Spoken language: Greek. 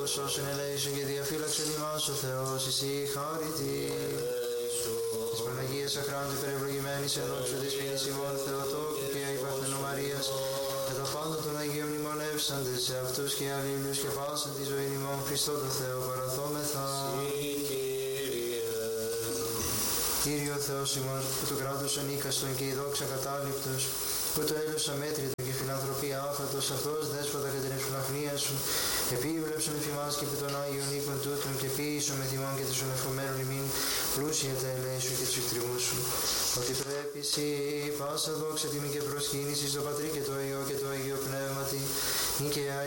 σώσον ελέησον και διαφύλαξον ημάς ο Θεός εις η χάρητη. Της Παναγίας Αχράντου υπερευλογημένης εν δόξου της μήνης ημών Θεοτόκου και η Παρθενού Μαρίας και τα πάντα των Αγίων μνημονεύσαντες σε αυτούς και αλλήλους και πάσαν τη ζωή ημών Χριστό το Θεό παραθόμεθα. Κύριε ο Θεός ημών, που το κράτος ανίκαστον και η δόξα κατάληπτος, που το έλεος αμέτρητο και φιλανθρωπία άφατος, αυτός δέσποτα και την ευσπλαχνία σου, επίβλεψον εφημάς και επί των Άγιων οίκων τούτων και ποίησον με θυμών και τους ανευχομένων ημίν πλούσια τα ελέη σου και τους εκτριμμούς σου. Ότι πρέπει εσύ πάσα δόξα τιμή και προσκύνηση στο Πατρί και το Υιό και το Αγίο Πνεύματι, νικαία